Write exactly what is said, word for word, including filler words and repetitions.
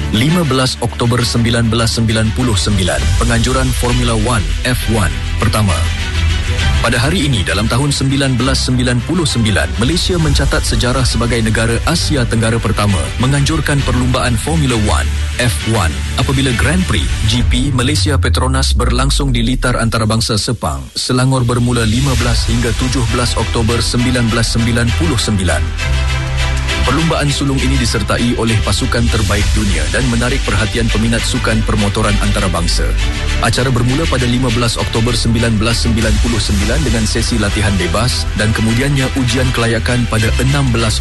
lima belas Oktober seribu sembilan ratus sembilan puluh sembilan, penganjuran Formula One F satu pertama. Pada hari ini dalam tahun seribu sembilan ratus sembilan puluh sembilan, Malaysia mencatat sejarah sebagai negara Asia Tenggara pertama menganjurkan perlumbaan Formula One F satu apabila Grand Prix G P Malaysia Petronas berlangsung di litar antarabangsa Sepang, Selangor bermula lima belas hingga tujuh belas Oktober seribu sembilan ratus sembilan puluh sembilan. Perlumbaan sulung ini disertai oleh pasukan terbaik dunia dan menarik perhatian peminat sukan permotoran antarabangsa. Acara bermula pada lima belas Oktober seribu sembilan ratus sembilan puluh sembilan dengan sesi latihan bebas dan kemudiannya ujian kelayakan pada enam belas